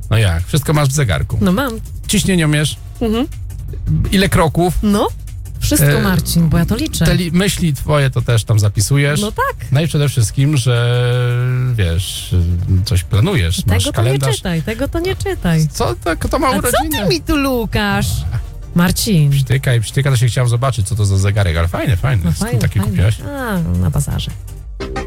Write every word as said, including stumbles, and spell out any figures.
No jak? Wszystko masz w zegarku. No mam. Ciśnienie mierz. Mhm. Ile kroków? No, wszystko, E, Marcin, bo ja to liczę. Te li- myśli twoje to też tam zapisujesz. No tak. No i przede wszystkim, że wiesz, coś planujesz, masz Tego to nie kalendarz. czytaj, tego to nie czytaj. Co to, kto ma A co urodziny? ty mi tu, Łukasz? Marcin. Przytyka i przytyka, to się chciałem zobaczyć, co to za zegarek, ale fajny, fajny. No Skąd fajnie, taki fajnie. kupiłaś? A, na bazarze.